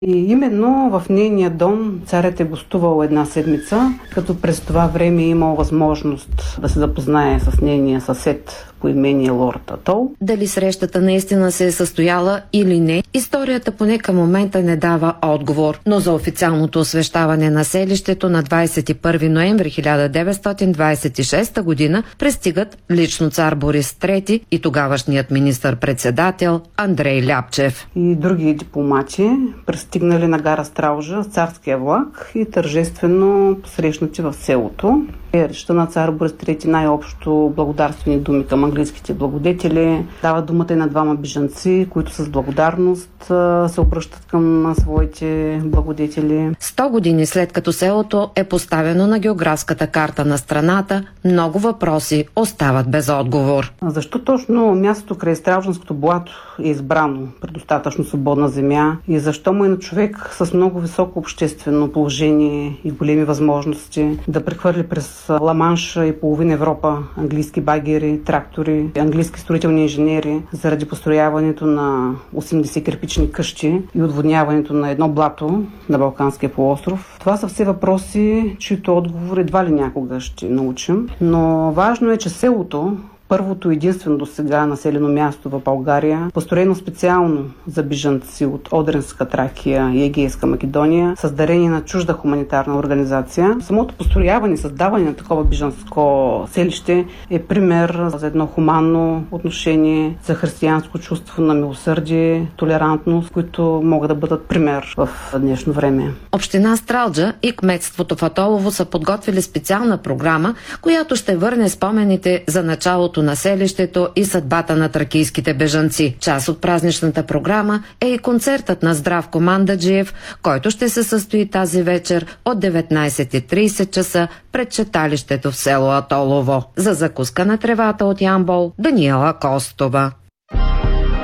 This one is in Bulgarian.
И именно в нейния дом царят е гостувал една седмица, като през това време е имал възможност да се запознае с нейния съсед по имение лорд Атол. Дали срещата наистина се е състояла или не, историята поне към момента не дава отговор. Но за официалното освещаване на селището на 21 ноември 1926 година пристигат лично цар Борис III и тогавашният министър-председател Андрей Ляпчев. И други дипломати пристигнали на гара Страужа с царския влак и тържествено посрещнати в селото. Речта на цар Борис III най-общо благодарствени думи към английските благодетели. Дава думата и на двама бежанци, които с благодарност се обръщат към своите благодетели. 100 години след като селото е поставено на географската карта на страната, много въпроси остават без отговор. Защо точно мястото край Страужанското блато е избрано при достатъчно свободна земя и защо му е на човек с много високо обществено положение и големи възможности да прехвърли през Ла-Манша и половин Европа английски багери, трактори, английски строителни инженери заради построяването на 80 кирпични къщи и отводняването на едно блато на Балканския полуостров. Това са все въпроси, чието отговор едва ли някога ще научим. Но важно е, че селото, първото единствено до сега населено място в България, построено специално за бежанци от Одринска Тракия и Егейска Македония, с дарение на чужда хуманитарна организация. Самото построяване и създаване на такова бежанско селище е пример за едно хуманно отношение, за християнско чувство на милосърдие, толерантност, които могат да бъдат пример в днешно време. Община Стралджа и кметството в Атолово са подготвили специална програма, която ще върне спомените за началото на селището и съдбата на тракийските бежанци. Част от празничната програма е и концертът на Здравко Мандаджиев, който ще се състои тази вечер от 19:30 часа пред читалището в село Атолово. За закуска на тревата от Ямбол, Даниела Костова.